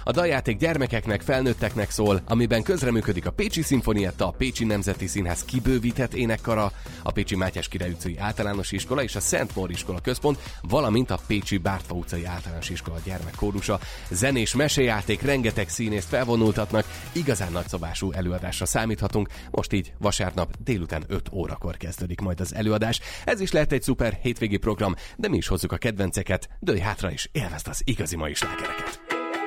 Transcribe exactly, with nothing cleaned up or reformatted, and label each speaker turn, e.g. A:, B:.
A: A daljáték gyermekeknek, felnőtteknek szól, amiben közreműködik a Pécsi Szimfonietta, a Pécsi Nemzeti Színház kibővített énekkara, a Pécsi Mátyás Király utcai általános iskola és a Szent Mór iskola központ, valamint a Pécsi Bártfa utcai általános iskola gyermekkórusa. Zenés mesejáték, rengeteg színészt felvonultatnak, igazán nagyszabású előadásra számíthatunk. Most így vasárnap délután öt órakor kezdődik majd az előadás. Ez is lehet egy szuper hétvégi program, de mi is hozzuk a kedvenceket. Dőlj hátra és élvezd az igazi mai slágereket!